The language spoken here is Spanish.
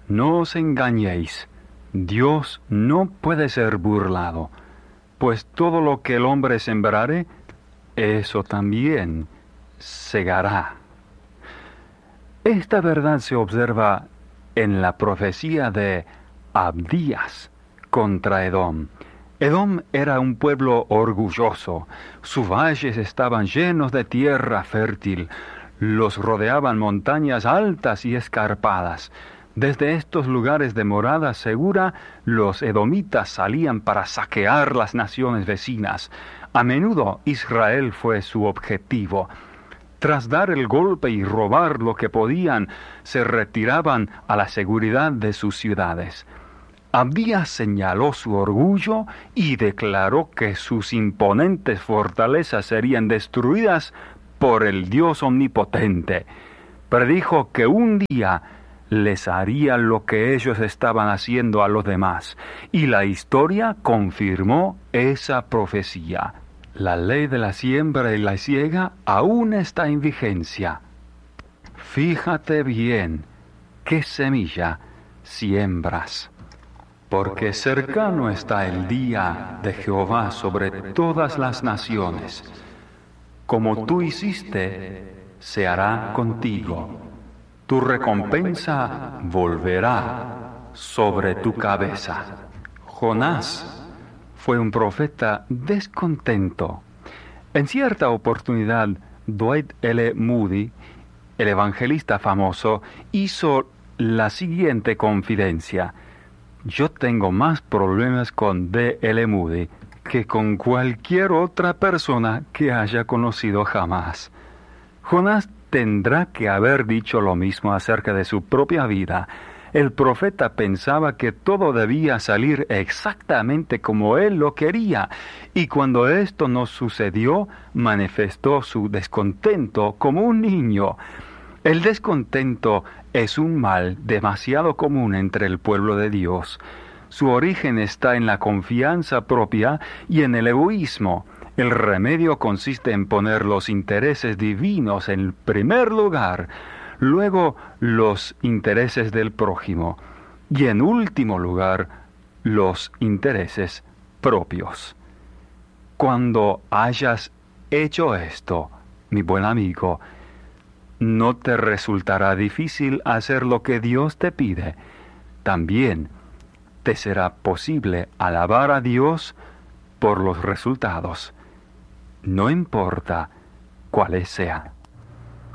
No os engañéis, Dios no puede ser burlado, pues todo lo que el hombre sembrare, eso también segará. Esta verdad se observa en la profecía de Abdías contra Edom. Edom era un pueblo orgulloso, sus valles estaban llenos de tierra fértil, los rodeaban montañas altas y escarpadas. Desde estos lugares de morada segura, los edomitas salían para saquear las naciones vecinas. A menudo Israel fue su objetivo. Tras dar el golpe y robar lo que podían, se retiraban a la seguridad de sus ciudades. Abdías señaló su orgullo y declaró que sus imponentes fortalezas serían destruidas por el Dios omnipotente. Predijo que un día les haría lo que ellos estaban haciendo a los demás, y la historia confirmó esa profecía. La ley de la siembra y la siega aún está en vigencia. Fíjate bien qué semilla siembras, porque cercano está el día de Jehová sobre todas las naciones. Como tú hiciste, se hará contigo. Tu recompensa volverá sobre tu cabeza. Jonás fue un profeta descontento. En cierta oportunidad, Dwight L. Moody, el evangelista famoso, hizo la siguiente confidencia: yo tengo más problemas con D. L. Moody que con cualquier otra persona que haya conocido jamás. Jonás tendrá que haber dicho lo mismo acerca de su propia vida. El profeta pensaba que todo debía salir exactamente como él lo quería, y cuando esto no sucedió, manifestó su descontento como un niño. El descontento es un mal demasiado común entre el pueblo de Dios. Su origen está en la confianza propia y en el egoísmo. El remedio consiste en poner los intereses divinos en primer lugar, luego los intereses del prójimo y en último lugar los intereses propios. Cuando hayas hecho esto, mi buen amigo, no te resultará difícil hacer lo que Dios te pide. También te será posible alabar a Dios por los resultados, no importa cuáles sean.